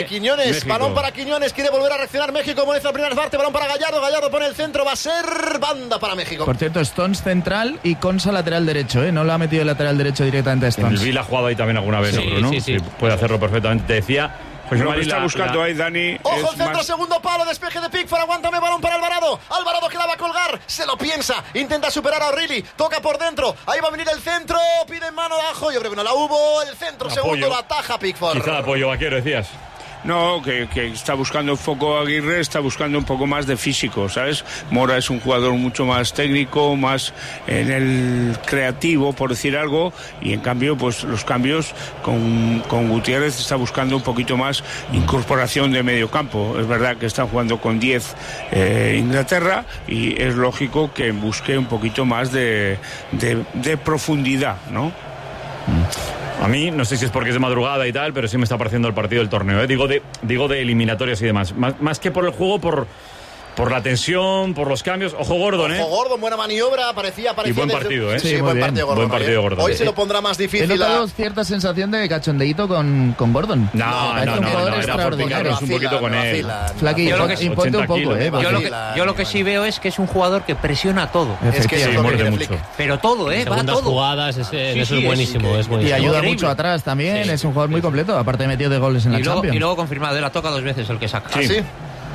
Quiñones, México. balón para Quiñones, quiere volver a reaccionar México, como hizo la primera parte, balón para Gallardo, Gallardo pone el centro, va a ser banda para México. Por cierto, Stones central y Konsa lateral derecho, ¿eh? No lo ha metido el lateral derecho directamente a Stones. Vi la jugada ahí también alguna vez, ¿no, Bruno? Sí. Puede hacerlo perfectamente. Te decía... Pues lo que está buscando ahí, Dani. Ojo, el es centro, más... segundo palo, despeje de Pickford, aguántame, balón para Alvarado. Alvarado que la va a colgar, se lo piensa, intenta superar a O'Reilly, toca por dentro, ahí va a venir el centro, pide mano de Ajo, yo creo que no la hubo, el centro, Apoyo. segundo, la ataja Pickford. Quizá apoyo vaquero, decías. No, que está buscando un poco Aguirre, está buscando un poco más de físico, ¿sabes? Mora es un jugador mucho más técnico, más en el creativo, por decir algo, y en cambio, pues los cambios con Gutiérrez está buscando un poquito más incorporación de medio campo. Es verdad que está jugando con 10 Inglaterra y es lógico que busque un poquito más de profundidad, ¿no? A mí, no sé si es porque es de madrugada y tal, pero sí me está pareciendo el partido del torneo, ¿eh? Digo de eliminatorias y demás. Más que por el juego, por la tensión, por los cambios. Ojo Gordon, ¿eh? Ojo Gordon, buena maniobra, parecía Y buen partido, ¿eh? Sí, muy buen bien. partido Gordon. Buen partido Gordon. Hoy se lo pondrá más He difícil. notado cierta sensación de cachondeíto con Gordon. No, Parece un jugador era por extraordinario. picarnos un poquito con él. Flaqui, Yo lo que- imponte un 80 poco, kilos. Yo lo que sí veo es que es un jugador que presiona todo. Es que Sí, es lo que muerde quiere mucho. Flick. Pero todo, va Segundas todo. jugadas, eso es buenísimo. sí, Es buenísimo. Y ayuda Increíble. mucho atrás también, Sí. es un jugador muy completo, aparte de metido de goles en la Y Champions. luego confirmado, él la toca 2 veces el que saca. Sí. ¿Ah, sí?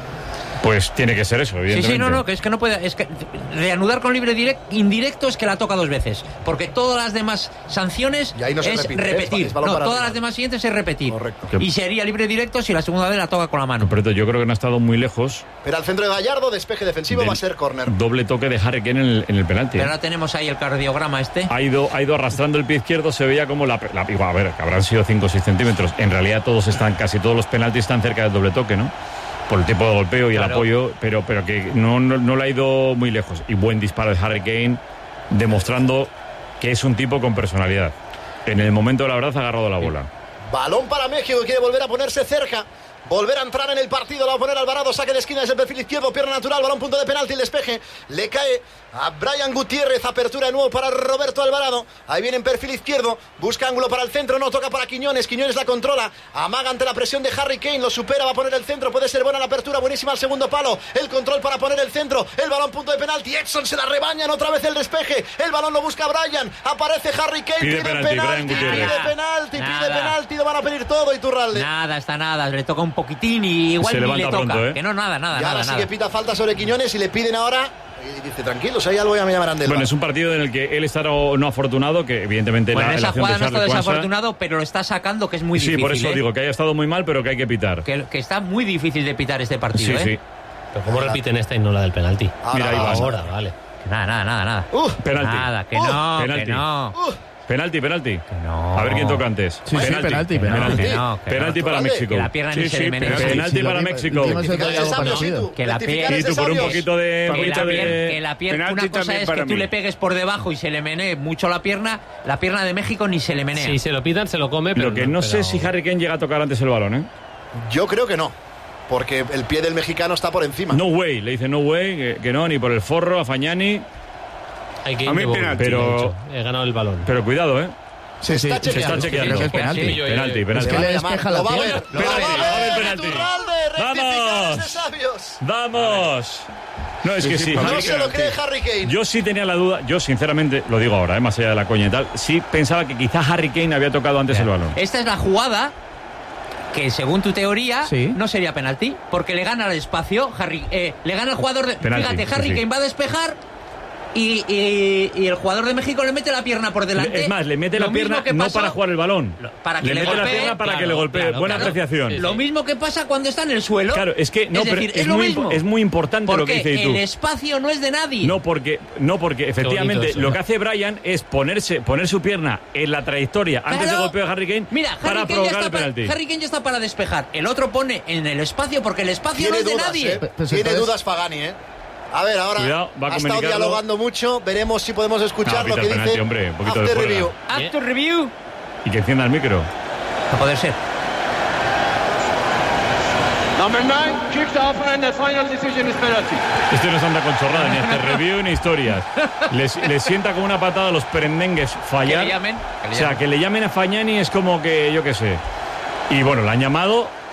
Pues tiene que ser eso, evidentemente. No, que es que no puede. Es que reanudar con libre indirecto es que la toca 2 veces. Porque todas las demás sanciones Y ahí no se es repite, repetir. es balón para Todas arriba. las demás siguientes es repetir. Correcto. Y sería libre directo si la segunda vez la toca con la mano. Pero yo creo que no ha estado muy lejos. Pero al centro de Gallardo, despeje defensivo, del va a ser córner. Doble toque de Harry Kane en el penalti. Pero ahora tenemos ahí el cardiograma este. Ha ido arrastrando el pie izquierdo, se veía como igual, a ver, que habrán sido 5 o 6 centímetros. En realidad casi todos los penaltis están cerca del doble toque, ¿no? Por el tipo de golpeo y el apoyo, pero que no le ha ido muy lejos. Y buen disparo de Harry Kane, demostrando que es un tipo con personalidad. En el momento de la verdad ha agarrado la bola. Balón para México, quiere volver a ponerse cerca. Volver a entrar en el partido, lo va a poner Alvarado, saque de esquina desde el perfil izquierdo, pierna natural, balón punto de penalti, el despeje, le cae a Brian Gutiérrez, apertura de nuevo para Roberto Alvarado, ahí viene en perfil izquierdo, busca ángulo para el centro, no toca para Quiñones la controla, amaga ante la presión de Harry Kane, lo supera, va a poner el centro, puede ser buena la apertura, buenísima al segundo palo, el control para poner el centro, el balón punto de penalti, Edson se la rebañan, otra vez el despeje, el balón lo busca Brian, aparece Harry Kane, Pide penalti, Brian Gutiérrez. pide penalti, lo van a pedir todo, Iturralde. Nada, le toca un poquitín y igual Se ni levanta le toca. pronto, ¿eh? Que no, nada. Y ahora sí que pita falta sobre Quiñones y le piden ahora. Y dice, tranquilos, ahí algo ya me llamarán del Bueno, VAR. es un partido en el que él está no afortunado, que evidentemente Bueno, la esa acción de jugada no está Charles Kwanza- desafortunado, pero lo está sacando, que es muy Sí, difícil. por eso digo que haya estado muy mal, pero que hay que pitar. Que está muy difícil de pitar este partido, Sí, sí. Pero ¿cómo repiten esta y no la del penalti? Mira, ahí va. Ahora, vale. Nada. Penalti. Nada, que no, penalti. que no. Penalti. no. A ver quién toca antes. Sí, penalti. Que no, Penalti para Iturralde. México. Que la pierna ni se le menea. Penalti Sí, para lo México. dimos el otro día Rectificar algo de sabios, parecido. Itu. Que la Rectificar pie- de Y tú por un sabios. poquito de... Que la pierna, Penalti una cosa también es para que tú mí. le pegues por debajo y se le menee mucho la pierna de México ni se le menea. Si se lo pitan, se lo come, pero Lo que no sé si Harry Kane llega a tocar antes el balón, ¿eh? Yo creo que no. Porque el pie del mexicano está por encima. No way, le dice no way, que no, ni por el forro, a Fagnani. hay que A mí ir de penalti, pero- he ganado el balón. Pero cuidado, ¿eh? Sí, está Se está chequeando. Creo que es penalti. Sí, Penalti. Es que le despeja la Lo va a pierna. ver. Lo va Penalti, va a a haber ver. penalti. Iturralde, rectificar de sabios. ¡Vamos! No, es que sí. No Harry se lo Kane- cree Harry Kane. Yo sí tenía la duda, yo sinceramente, lo digo ahora, más allá de la coña y tal, sí pensaba que quizá Harry Kane había tocado antes el balón. Esta es la jugada que, según tu teoría, Sí. no sería penalti, porque le gana el espacio, le gana el jugador de... Penalti, Fíjate, Harry sí. Kane va a despejar y el jugador de México le mete la pierna por delante. Es más, le mete Lo la mismo pierna que no pasa- para jugar el balón. para que le le mete la golpee, pierna para que claro, le golpee. claro, Buena claro. apreciación. Sí, Lo mismo que pasa cuando está en el suelo. Claro, es que no, es pero decir, es lo muy, mismo. es muy importante lo que Porque dices tú. el espacio no es de nadie. No porque efectivamente eso, lo ¿no? que hace Brian es poner su pierna en la trayectoria antes Claro. de golpear a Harry Kane Mira, para provocar el penalti. Harry Kane ya está para despejar. El otro pone en el espacio porque el espacio no Tiene es de dudas, nadie. Pues Tiene entonces- dudas Fagani, A ver, ahora Cuidado, va a ha estado comunicarlo. dialogando mucho. Veremos si podemos escuchar No, lo pita que el penalti, dice hombre, un poquito de After fuerza. Review. After review. Y que encienda el micro. No puede ser. Number 9 kicks off and the final decision is penalty. Este no se anda con chorrada, ni hace review ni historias. Les sienta como una patada a los perendengues fallar. Que le llamen, O sea, que le llamen a Fagnani es como que, yo qué sé. Y bueno, le han llamado